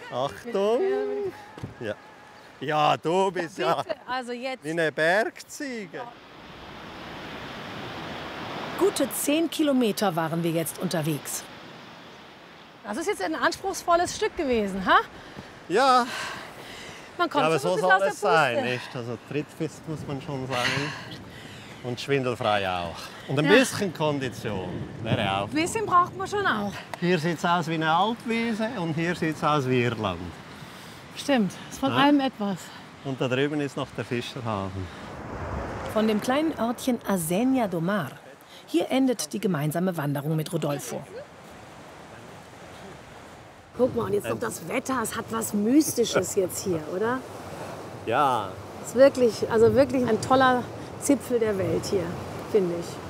Achtung. Ja. Ja, du bist ja Bitte, also jetzt. wie eine Bergziege. Gute 10 Kilometer waren wir jetzt unterwegs. Das ist jetzt ein anspruchsvolles Stück gewesen, ha? Ja, Man kommt aber so ein so bisschen soll aus es der sein, Puste. nicht? Also trittfest muss man schon sagen. Und schwindelfrei auch. Und ein Ja. bisschen Kondition wäre auch. Ein bisschen braucht man schon auch. Hier sieht es aus wie eine Alpwiese und hier sieht es aus wie Irland. Stimmt, ist von Ja. allem etwas. Und da drüben ist noch der Fischerhafen. Von dem kleinen Örtchen Asenja do Mar. Hier endet die gemeinsame Wanderung mit Rodolfo. Guck mal, und jetzt noch das Wetter. Es hat was Mystisches jetzt hier, oder? Ja, Es ist wirklich, also wirklich ein toller Zipfel der Welt hier, finde ich.